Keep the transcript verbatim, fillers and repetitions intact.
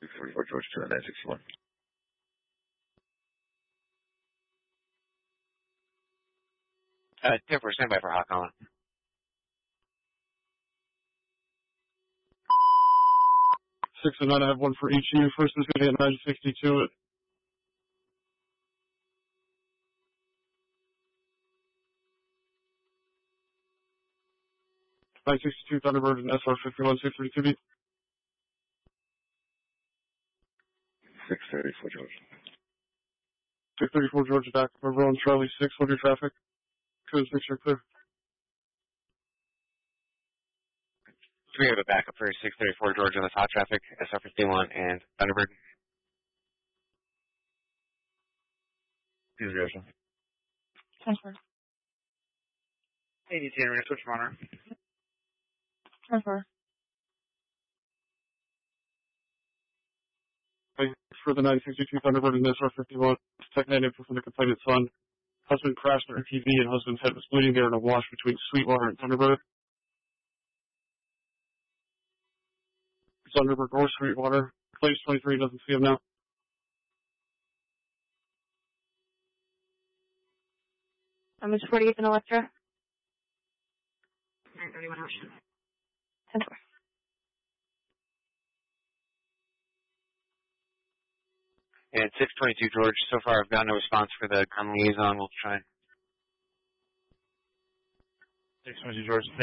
six thirty-four George to nine sixty-one. Uh, ten four, stand by for Hawk Colin. Six and nine, I have one for each of you. First is going to get nine sixty-two. nine sixty-two Thunderbird and S R fifty-one, six thirty-two beat. six thirty-four George. six thirty-four George attack. Over on Charlie six, hold your traffic. Code six, you're clear. We have a backup for six thirty-four George on the top traffic, S R fifty-one and Thunderbird. Two zero. Transfer. A D T, we're going to switch monitor. Transfer. For the nine sixty-two Thunderbird and S R fifty-one, Tech nine info from the complainant's son. Husband crashed their A T V and husband's head was bleeding there in a wash between Sweetwater and Thunderbird. Thunderbird or Sweetwater. Claims twenty-three doesn't see him now. I'm Miss forty-eight in Electra. nine thirty-one Ocean. ten four. And six twenty-two George, so far I've got no response for the gun liaison. We'll try. six twenty-two George,